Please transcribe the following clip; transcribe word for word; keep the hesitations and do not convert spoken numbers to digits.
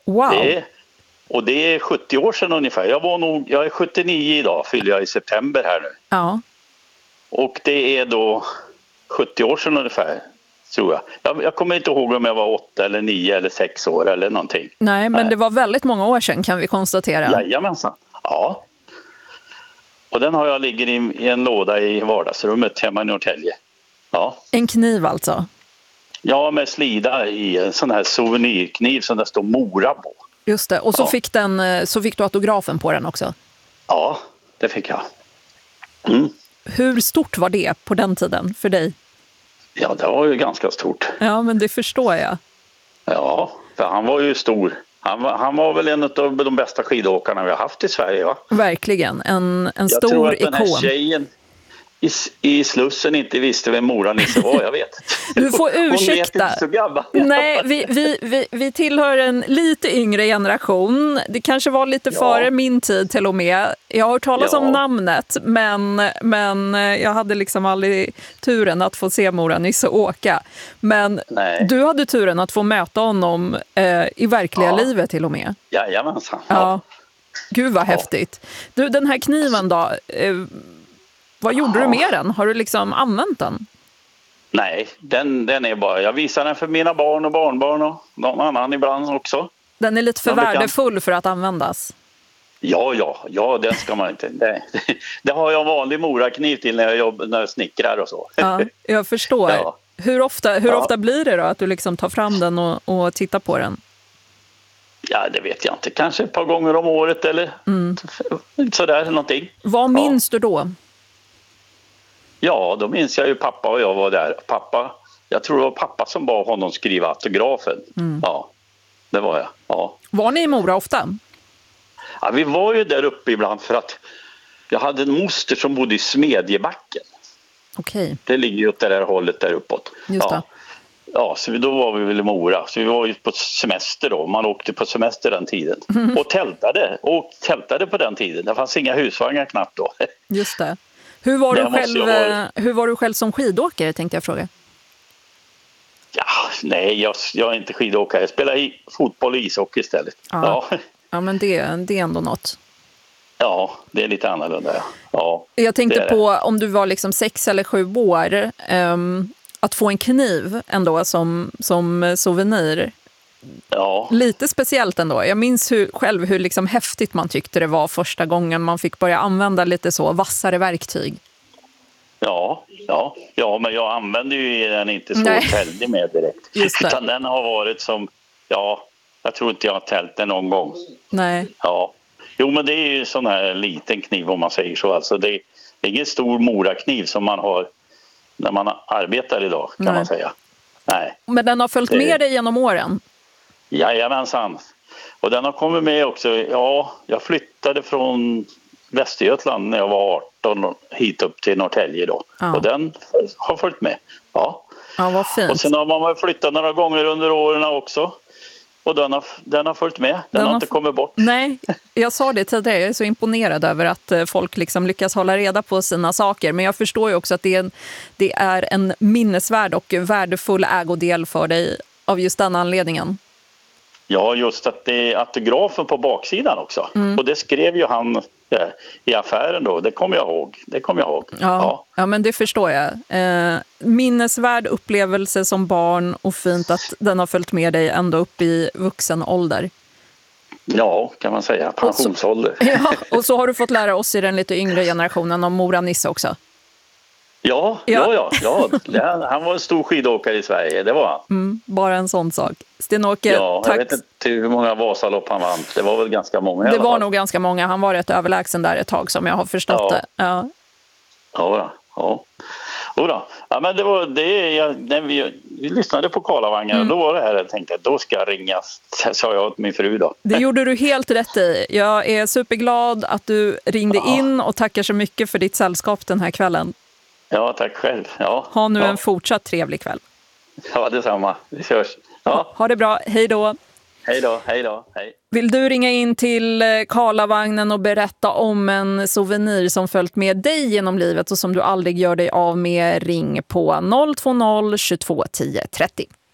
Wow. Det är, och det är sjuttio år sedan ungefär. Jag, var nog, jag är sjuttionio idag, fyller jag i september här nu. Ja. Och det är då sjuttio år sedan ungefär, tror jag. jag. Jag kommer inte ihåg om jag var åtta eller nio eller sex år eller någonting. Nej, men det var väldigt många år sedan kan vi konstatera. Jajamensan, ja. Och den har jag ligger i, i en låda i vardagsrummet hemma i Norrtälje. Ja. En kniv alltså? Ja, med slida i en sån här souvenirkniv som det står Mora på. Just det, och så, ja. fick, den, så fick du autografen på den också? Ja, det fick jag. Mm. Hur stort var det på den tiden för dig? Ja, det var ju ganska stort. Ja, men det förstår jag. Ja, för han var ju stor. Han var, han var väl en av de bästa skidåkarna vi har haft i Sverige, va? Verkligen, en, en stor ikon. Jag tror att den här ikon. tjejen i, i Slussen inte visste vem Mora-Nisse var, jag vet. Du får ursäkta. Hon vet inte så gammal. Nej, vi, vi, vi, vi tillhör en lite yngre generation. Det kanske var lite ja. före min tid till och med. Jag har hört talas ja. om namnet, men, men jag hade liksom aldrig turen att få se Mora-Nisse åka. Men Nej. du hade turen att få möta honom eh, i verkliga ja. livet till och med. Jajamensan. Ja. ja. Gud vad ja. häftigt. Du, den här kniven då, eh, vad gjorde ja. du med den? Har du liksom använt den? Nej, den, den är bara... Jag visar den för mina barn och barnbarn och någon annan ibland också. Den är lite för värdefull för att användas. Ja, ja, ja, den ska man inte... Det, det har jag vanlig morakniv till när jag jobbar, när jag snickrar och så. Ja, jag förstår. Ja. Hur, ofta, hur ja. ofta blir det då att du liksom tar fram den och, och tittar på den? Ja, det vet jag inte. Kanske ett par gånger om året eller mm. sådär någonting. Vad minns ja. du då? Ja, då minns jag ju pappa och jag var där. Pappa, jag tror det var pappa som bad honom skriva autografen. Mm. Ja, det var jag. Ja. Var ni i Mora ofta? Ja, vi var ju där uppe ibland för att jag hade en moster som bodde i Smedjebacken. Okej. Det ligger ju åt det där hållet där uppåt. Just det. Ja. Ja, så då var vi väl i Mora. Så vi var ju på semester då. Man åkte på semester den tiden. Mm. Och tältade. Och tältade på den tiden. Det fanns inga husvagnar knappt då. Just det. Hur var, du själv, hur var du själv som skidåkare, tänkte jag fråga? Ja, nej, jag, jag är inte skidåkare. Jag spelar i fotboll och ishockey istället. Ja, ja. ja men det, det är ändå något. Ja, det är lite annorlunda. Ja. Ja, jag tänkte på, om du var liksom sex eller sju år, um, att få en kniv ändå som, som souvenir. Ja. Lite speciellt ändå. Jag minns hur, själv hur liksom häftigt man tyckte det var första gången man fick börja använda lite så vassare verktyg. Ja, ja, ja men jag använder ju den inte så väldigt med direkt. Just det. Utan den har varit som, ja, jag tror inte jag har tält den någon gång. Nej. Ja. Jo, men det är ju sån här liten kniv om man säger så. Alltså det är ingen stor morakniv som man har när man arbetar idag, kan Nej. man säga. Nej. Men den har följt det... med dig genom åren? Jajamensan. Och den har kommit med också. Ja, jag flyttade från Västergötland när jag var arton hit upp till Norrtälje då. Ja. Och den har följt med. Ja. Ja, vad fint. Och sen har man flyttat några gånger under åren också. Och den har, den har följt med. Den, den har inte kommit bort. Nej, jag sa det tidigare. Jag är så imponerad över att folk liksom lyckas hålla reda på sina saker. Men jag förstår ju också att det är en, det är en minnesvärd och värdefull ägodel för dig av just den anledningen. Ja, just att det är autografen på baksidan också. Mm. Och det skrev ju han ja, i affären då. Det kommer jag ihåg. Det kommer jag ihåg. Ja, ja. ja men det förstår jag. Eh, minnesvärd upplevelse som barn och fint att den har följt med dig ända upp i vuxen ålder. Ja, kan man säga. Pensionsålder. Och så, ja, och så har du fått lära oss i den lite yngre generationen om Mora-Nisse också. Ja, ja, ja, ja. ja. Han var en stor skidåkare i Sverige, det var han. Mm, bara en sån sak. Sten-Åke, ja, tack. Jag vet inte hur många Vasalopp han vann. Det var väl ganska många. Det var nog ganska många. Han var rätt överlägsen där ett tag som jag har förstått ja. det. Ja, ja. ja. Då. Ja, men det var det jag, när vi, vi lyssnade på Karlavagnen mm. då var det här jag tänkte då ska jag ringa, sa jag åt min fru då. Det gjorde du helt rätt i. Jag är superglad att du ringde ja. in och tackar så mycket för ditt sällskap den här kvällen. Ja, tack själv. Ja. Ha nu ja. en fortsatt trevlig kväll. Ja, detsamma. Vi körs. Ja. Ha det bra. Hej då. Hej då, hej då, hej. Vill du ringa in till Karlavagnen och berätta om en souvenir som följt med dig genom livet och som du aldrig gör dig av med, ring på noll två noll tjugotvå tio trettio.